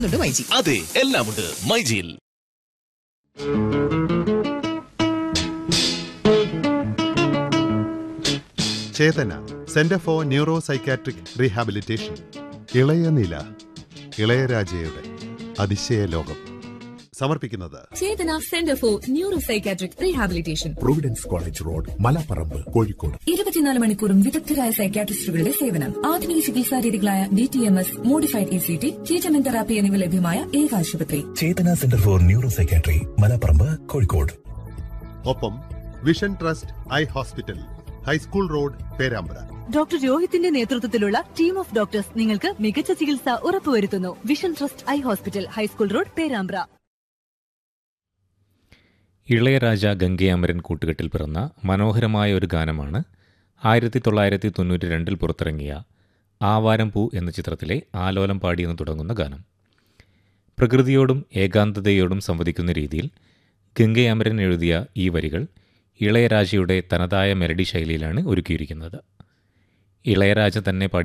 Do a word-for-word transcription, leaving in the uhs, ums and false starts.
മൈജി. അതെ, എല്ലാമുണ്ട് മൈജിയിൽ. ചേതന centre for neuro psychiatric rehabilitation. ഇളയ നില, ഇളയരാജയുടെ അതിശയ ലോകം സമർപ്പിക്കുന്നത് ചേതന centre for neuro psychiatric rehabilitation, Providence college road, Malaparamba, Kozhikode. ഇരുപത്തിനാല് മണിക്കൂറും വിദഗ്ധരായ സൈക്കാട്രിസ്റ്റുകളുടെ സേവനം. ആധുനിക ചികിത്സാ രീതികളായ D T M S, modified E C T, ketamine therapy എന്നിവ ലഭ്യമായ ഏക ആശുപത്രി. ചേതന centre for neuro psychiatry, Malaparamba, Kozhikode. ഒപ്പം vision trust eye hospital, high school road, Perambra. Doctor രോഹിത്തിന്റെ നേതൃത്വത്തിലുള്ള ടീം ഓഫ് ഡോക്ടേഴ്സ് നിങ്ങൾക്ക് മികച്ച ചികിത്സ ഉറപ്പുവരുത്തുന്നു. Vision trust eye hospital, high school road, Perambra. Ilaiyaraaja ഗംഗയാമരൻ കൂട്ടുകെട്ടിൽ പിറന്ന മനോഹരമായ ഒരു ഗാനമാണ് ആയിരത്തി തൊള്ളായിരത്തി തൊണ്ണൂറ്റി രണ്ടിൽ പുറത്തിറങ്ങിയ ആവാരം പൂ എന്ന ചിത്രത്തിലെ ആലോലം പാടിയെന്ന് തുടങ്ങുന്ന ഗാനം. പ്രകൃതിയോടും ഏകാന്തതയോടും സംവദിക്കുന്ന രീതിയിൽ ഗംഗയാമരൻ എഴുതിയ ഈ വരികൾ ഇളയരാജയുടെ തനതായ മെലഡി ശൈലിയിലാണ് ഒരുക്കിയിരിക്കുന്നത്. ഇളയരാജ തന്നെ പാടി